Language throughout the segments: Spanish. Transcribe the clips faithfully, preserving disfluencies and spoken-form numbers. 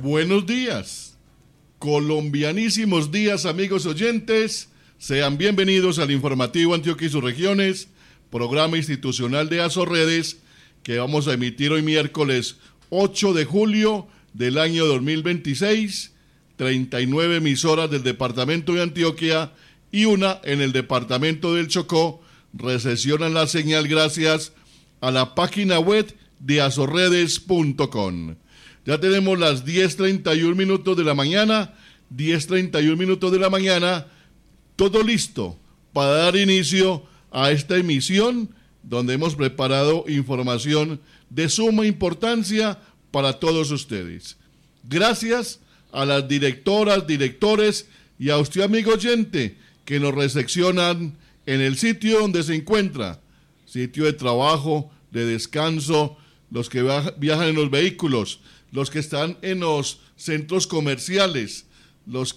Buenos días, colombianísimos días, amigos oyentes. Sean bienvenidos al informativo Antioquia y sus regiones, programa institucional de Azorredes, que vamos a emitir hoy miércoles ocho de julio del año dos mil veintiséis, treinta y nueve emisoras del departamento de Antioquia y una en el departamento del Chocó recesionan la señal gracias a la página web de azorredes punto com. Ya tenemos las diez treinta y un minutos de la mañana, diez treinta y un minutos de la mañana, todo listo para dar inicio a esta emisión donde hemos preparado información de suma importancia para todos ustedes. Gracias a las directoras, directores y a usted, amigo oyente, que nos recepcionan en el sitio donde se encuentra, sitio de trabajo, de descanso, los que viajan en los vehículos, los que están en los centros comerciales, los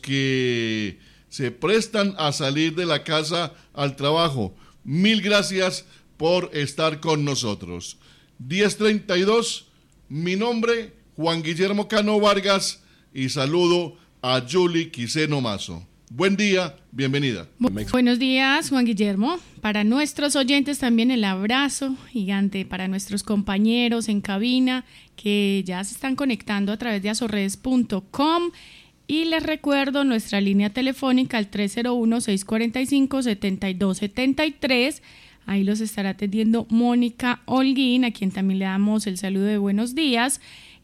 que se prestan a salir de la casa al trabajo. Mil gracias por estar con nosotros. diez treinta y dos, mi nombre, Juan Guillermo Cano Vargas, y saludo a Julie Quiseno Mazo. Buen día, bienvenida. Buenos días, Juan Guillermo. Para nuestros oyentes también el abrazo gigante, para nuestros compañeros en cabina que ya se están conectando a través de azorredes punto com. Y les recuerdo nuestra línea telefónica al tres cero uno, seis cuatro cinco, siete dos siete tres. Ahí los estará atendiendo Mónica Holguín, a quien también le damos el saludo de buenos días.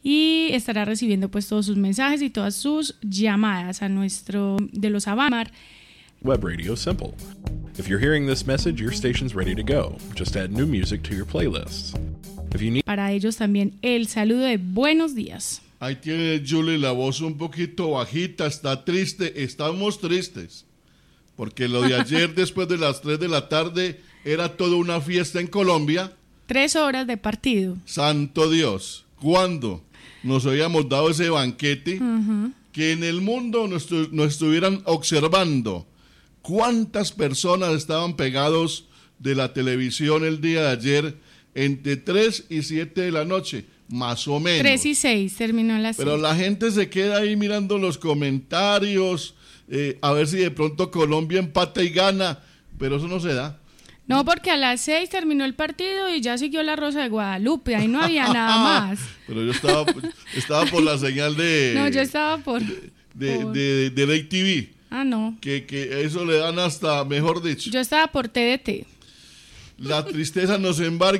Y estará recibiendo pues todos sus mensajes y todas sus llamadas a nuestro de los Abamar. Web radio simple. If you're hearing this message, your station's ready to go. Just add new music to your playlists. If you need... Para ellos también el saludo de buenos días. Ahí tiene Julie la voz un poquito bajita, está triste, estamos tristes, porque lo de ayer después de las tres de la tarde era toda una fiesta en Colombia. Tres horas de partido. Santo Dios, ¿cuándo nos habíamos dado ese banquete? Uh-huh. Que en el mundo nos, nos estuvieran observando cuántas personas estaban pegados de la televisión el día de ayer entre tres y siete de la noche. Más o menos. tres y seis terminó la Pero seis. la gente se queda ahí mirando los comentarios, eh, a ver si de pronto Colombia empata y gana, pero eso no se da. No, porque a las seis terminó el partido y ya siguió la Rosa de Guadalupe, ahí no había nada más. Pero yo estaba, estaba por la señal de... No, yo estaba por... De, de, por... de, de, de T V. Ah, no. Que, que eso le dan hasta, mejor dicho. Yo estaba por T D T. La tristeza nos embarga.